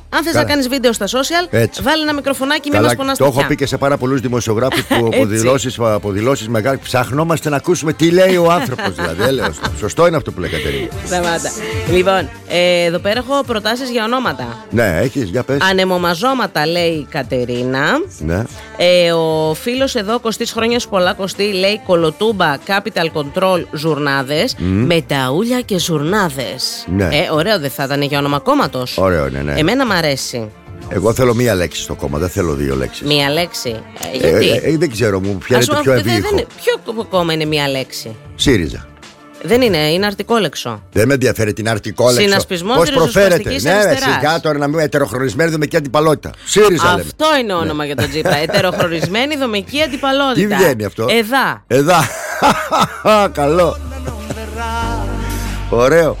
Αν θες να κάνεις βίντεο στα social, βάλει ένα μικροφωνάκι, μη μας πονάς το έχω πει και σε πάρα πολλούς δημοσιογράφους που από δηλώσεις μεγάλες ψαχνόμαστε να ακούσουμε τι λέει ο άνθρωπος. Δηλαδή, σωστό είναι αυτό που λέει Κατερίνα. Σταμάτα. Λοιπόν, εδώ πέρα έχω προτάσεις για ονόματα. Ναι, έχεις, για πες. Ανεμομαζώματα, λέει η Κατερίνα. Ναι. Ο φίλος εδώ, Κωστής, χρόνια σου πολλά, Κωστή, λέει Κολοτούμπα, Capital Control, ζουρνάδες. Με ταούλια και ζουρνάδες. Ναι. Ωραίο δεν θα ήταν για όνομα κόμματος? Ωραίο, ναι. Εμένα μ' αρέσει. Εγώ θέλω μία λέξη στο κόμμα, δεν θέλω δύο λέξεις. Μία λέξη. Γιατί? Δεν ξέρω, μου πιάνεται πιο ευήχο. Ποιο κόμμα είναι μία λέξη? ΣΥΡΙΖΑ. Δεν είναι αρτικόλεξο. Δεν με ενδιαφέρει την αρτικόλεξο. Συνασπισμός πώς προφέρεται. Ναι, σιγά τώρα να μην ετεροχρονισμένη δομική αντιπαλότητα. ΣΥΡΙΖΑ λέμε. Αυτό είναι όνομα για τον Τσίπρα. Ετεροχρονισμένη δομική αντιπαλότητα. Τι βγαίνει αυτό? Εδά. Καλό. Ωραίο.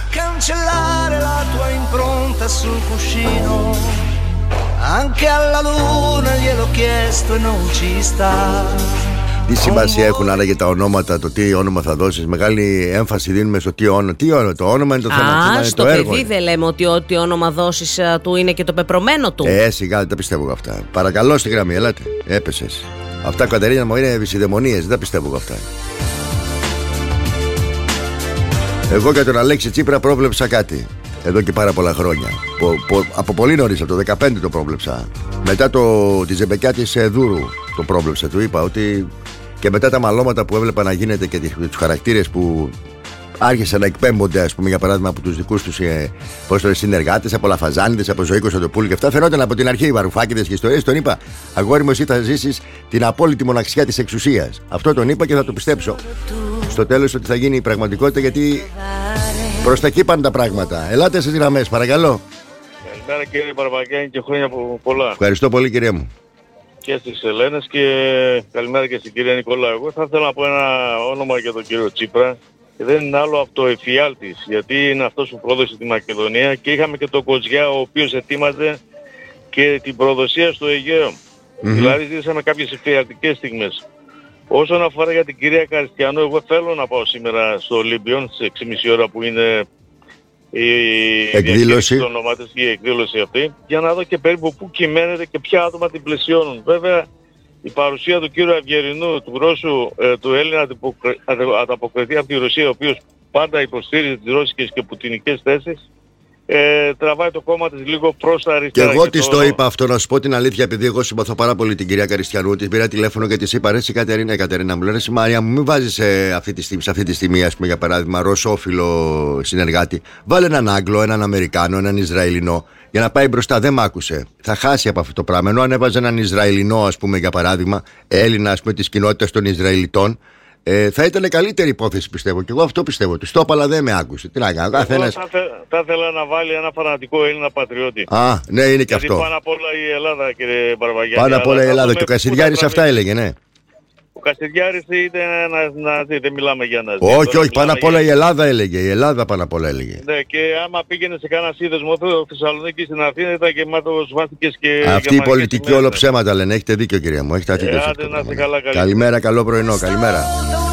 Τι σημασία έχουν άραγε τα ονόματα, το τι όνομα θα δώσεις? Μεγάλη έμφαση δίνουμε στο τι όνομα. Το όνομα είναι το θέμα. Στο παιδί δεν λέμε ότι ό,τι όνομα δώσεις του είναι και το πεπρωμένο του. Σιγά, δεν τα πιστεύω αυτά. Παρακαλώ στη γραμμή, ελάτε. Έπεσες. Αυτά, Κατερίνα μου, είναι βυσιδαιμονίες. Δεν τα πιστεύω αυτά. Εγώ για τον Αλέξη Τσίπρα πρόβλεψα κάτι εδώ και πάρα πολλά χρόνια. Από πολύ νωρίς, από το 2015 το πρόβλεψα. Μετά τη ζεμπεκιά της Δούρου το πρόβλεψα. Του είπα ότι και μετά τα μαλώματα που έβλεπα να γίνεται και τους χαρακτήρες που άρχισαν να εκπέμπονται, ας πούμε, για παράδειγμα από τους δικούς τους συνεργάτες, από Λαφαζάνιδες, από Ζωή Κωνσταντοπούλου και αυτά, φαινόταν από την αρχή οι βαρουφάκηδες και ιστορίες. Τον είπα, αγόρι μου, εσύ θα ζήσεις την απόλυτη μοναξιά της εξουσίας. Αυτό τον είπα και θα το πιστέψω στο τέλος ότι θα γίνει η πραγματικότητα, γιατί προς τα εκεί πάνε τα πράγματα. Ελάτε στις γραμμές, παρακαλώ. Καλημέρα κύριε Μπαρμπαγιάννη και χρόνια πολλά. Ευχαριστώ πολύ, κυρία μου. Και στις Ελένες και καλημέρα και στην κυρία Νικολάου. Εγώ θα ήθελα να πω ένα όνομα για τον κύριο Τσίπρα και δεν είναι άλλο από το εφιάλτης, γιατί είναι αυτός που πρόδωσε τη Μακεδονία και είχαμε και τον Κοζιά ο οποίος ετοίμαζε και την προδοσία στο Αιγαίο. Δηλαδή ζήσαμε κάποιες εφιαλτικές στιγμές. Όσον αφορά για την κυρία Καριστιανού, εγώ θέλω να πάω σήμερα στο Ολύμπιον στις 6.30 ώρα που είναι η εκδήλωση αυτή, για να δω και περίπου πού κυμαίνεται και ποια άτομα την πλαισιώνουν. Βέβαια η παρουσία του κύριου Αυγερινού, του Ρώσου, του Έλληνα ανταποκριθεί από τη Ρωσία, ο οποίος πάντα υποστήριζε τις ρώσικες και πουτινικές θέσεις, τραβάει το κόμμα της λίγο προς τα αριστερά. Και εγώ της το είπα αυτό, να σου πω την αλήθεια, επειδή εγώ συμπαθώ πάρα πολύ την κυρία Καριστιανού. Της πήρα τηλέφωνο και της είπα: ρε, Κατερίνα μου, λένε, Μαρία μου, μην βάζεις σε αυτή τη στιγμή, ας πούμε, για παράδειγμα, ρωσόφιλο συνεργάτη. Βάλε έναν Άγγλο, έναν Αμερικάνο, έναν Ισραηλινό, για να πάει μπροστά. Δεν μ' άκουσε. Θα χάσει από αυτό το πράγμα. Ενώ αν έβαζε έναν Ισραηλινό, ας πούμε, για παράδειγμα, Έλληνα, ας πούμε, της κοινότητας των Ισραηλιτών, θα ήταν καλύτερη υπόθεση, πιστεύω. Και εγώ αυτό πιστεύω. Του το είπα, αλλά δεν με άκουσε. Τι να κάνω. Θα ήθελα να βάλει ένα φανατικό Έλληνα πατριώτη. Ναι, είναι και αυτό. Πάνω απ' όλα η Ελλάδα, κύριε Μπαρμπαγιάννη. Πάνω απ' όλα η Ελλάδα. Και ο Κασιδιάρης αυτά έλεγε, ναι. Ο Κασιδιάρης ήταν ναζί, δεν μιλάμε για ναζί. Όχι, πάνω απ' όλα η Ελλάδα έλεγε. Η Ελλάδα πάνω απ' όλα έλεγε. Ναι, και άμα πήγαινε σε κανένα σύνδεσμο στο Θεσσαλονίκη στην Αθήνα ήταν γεμάτο σβάστηκες και. Αυτή η πολιτική όλο ψέματα λένε. Έχετε δίκιο, κυρία μου. Έχετε δίκιο. Καλημέρα, καλό πρωινό, καλημέρα.